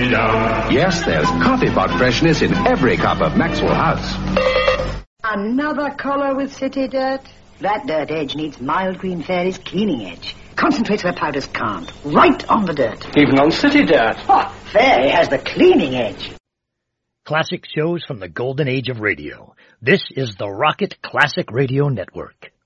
me down. Yes, there's coffee pot freshness in every cup of Maxwell House. Another collar with city dirt? That dirt edge needs Mild Green Fairy's cleaning edge. Concentrates where powders can't. Right on the dirt. Even on city dirt. Oh, Fairy has the cleaning edge. Classic shows from the golden age of radio. This is the Rocket Classic Radio Network.